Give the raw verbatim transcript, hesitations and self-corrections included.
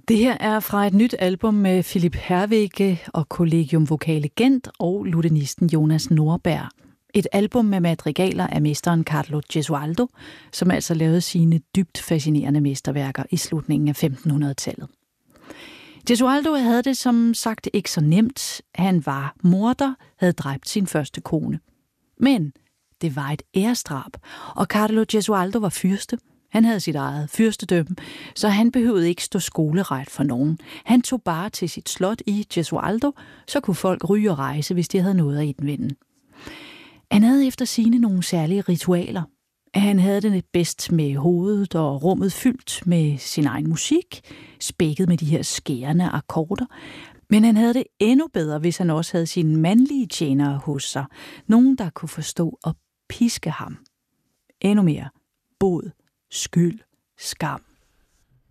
Det her er fra et nyt album med Philip Hervege og Collegium Vocale Gent og lutenisten Jonas Nordberg. Et album med madrigaler af mesteren Carlo Gesualdo, som altså lavede sine dybt fascinerende mesterværker i slutningen af femtenhundredetallet. Gesualdo havde det som sagt ikke så nemt. Han var morder, havde dræbt sin første kone. Men det var et æresdrab, og Carlo Gesualdo var fyrste. Han havde sit eget fyrstedømme, så han behøvede ikke stå skoleret for nogen. Han tog bare til sit slot i Gesualdo, så kunne folk ryge og rejse, hvis de havde noget at indvende. Han havde efter sigende nogle særlige ritualer. Han havde det bedst med hovedet og rummet fyldt med sin egen musik, spækket med de her skærende akkorder. Men han havde det endnu bedre, hvis han også havde sine mandlige tjenere hos sig. Nogen, der kunne forstå og piske ham. Endnu mere bod, skyld, skam.